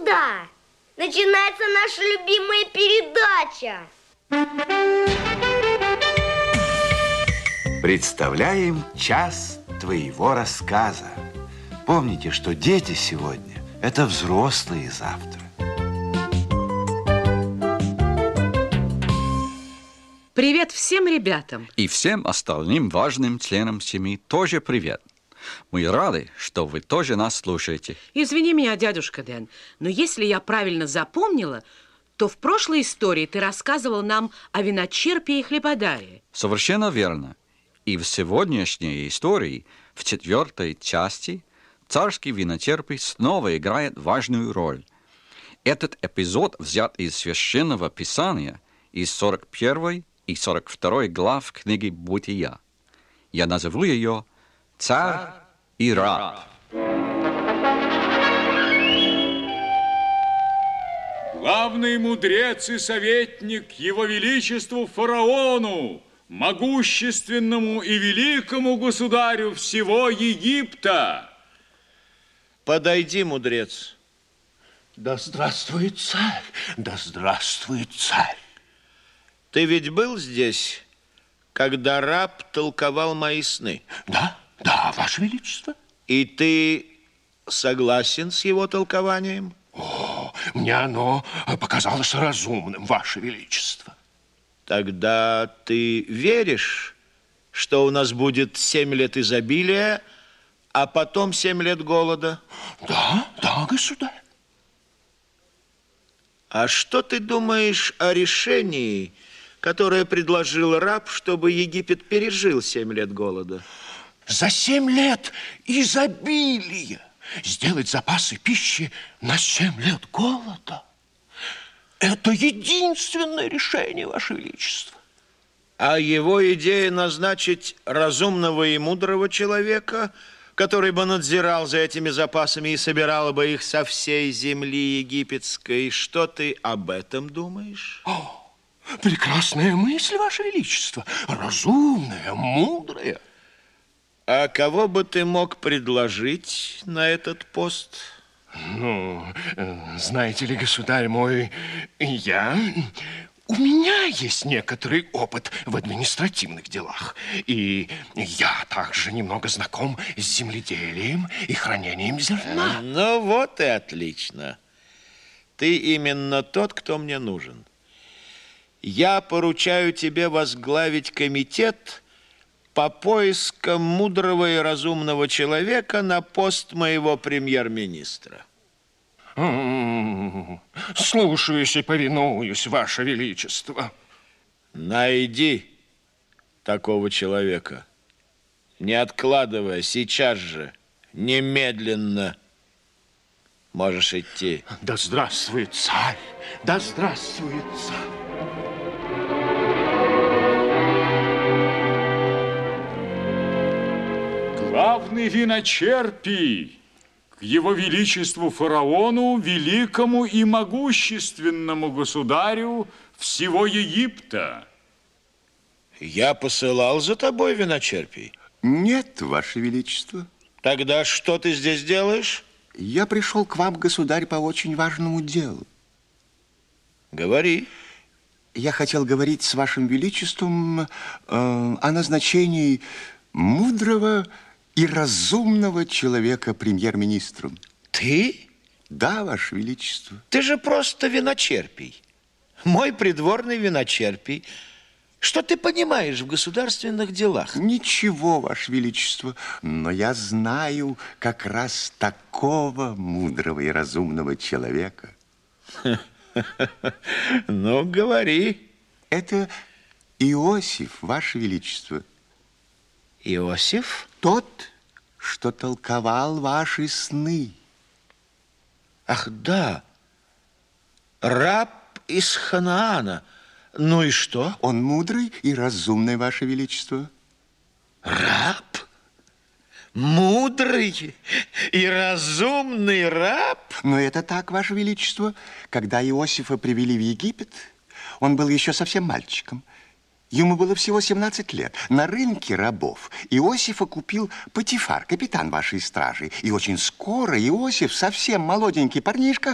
сюда. Начинается наша любимая передача. Представляем час твоего рассказа. Помните, что дети сегодня – это взрослые завтра. Привет всем ребятам. И всем остальным важным членам семьи тоже привет. Мы рады, что вы тоже нас слушаете. Извини меня, дядюшка Дэн, но если я правильно запомнила, то в прошлой истории ты рассказывал нам о виночерпии и хлебодаре. Совершенно верно. И в сегодняшней истории, в 4-й части, царский виночерпий снова играет важную роль. Этот эпизод взят из Священного Писания, из 41 и 42 глав книги «Бытия». Я назову ее «Царь и раб». Главный мудрец и советник Его Величеству фараону, могущественному и великому государю всего Египта. Подойди, мудрец. Да здравствует царь, да здравствует царь. Ты ведь был здесь, когда раб толковал мои сны? Да, Ваше Величество. И ты согласен с его толкованием? О, мне оно показалось разумным, Ваше Величество. Тогда ты веришь, что у нас будет 7 лет изобилия, а потом 7 лет голода? Да, государь. А что ты думаешь о решении, которое предложил раб, чтобы Египет пережил 7 лет голода? За 7 лет изобилия сделать запасы пищи на 7 лет голода. Это единственное решение, Ваше Величество. А его идея назначить разумного и мудрого человека, который бы надзирал за этими запасами и собирал бы их со всей земли египетской. Что ты об этом думаешь? О, прекрасная мысль, Ваше Величество. Разумная, мудрая. А кого бы ты мог предложить на этот пост? Ну, знаете ли, государь мой, у меня есть некоторый опыт в административных делах. И я также немного знаком с земледелием и хранением зерна. Ну вот и отлично. Ты именно тот, кто мне нужен. Я поручаю тебе возглавить комитет по поискам мудрого и разумного человека на пост моего премьер-министра. Слушаюсь и повинуюсь, Ваше Величество. Найди такого человека. Не откладывая, сейчас же, немедленно можешь идти. Да здравствует царь! Да здравствует царь! Главный виночерпий к Его Величеству фараону, великому и могущественному государю всего Египта. Я посылал за тобой, виночерпий? Нет, Ваше Величество. Тогда что ты здесь делаешь? Я пришел к вам, государь, по очень важному делу. Говори. Я хотел говорить с Вашим Величеством о назначении мудрого и разумного человека премьер-министром. Ты? Да, Ваше Величество. Ты же просто виночерпий. Мой придворный виночерпий. Что ты понимаешь в государственных делах? Ничего, Ваше Величество, но я знаю как раз такого мудрого и разумного человека. Ну, говори. Это Иосиф, Ваше Величество. Иосиф? Тот, что толковал ваши сны. Ах, да. Раб из Ханаана. Ну и что? Он мудрый и разумный, Ваше Величество. Раб? Мудрый и разумный раб? Но это так, Ваше Величество. Когда Иосифа привели в Египет, он был еще совсем мальчиком. Ему было всего 17 лет. На рынке рабов Иосифа купил Потифар, капитан вашей стражи. И очень скоро Иосиф, совсем молоденький парнишка,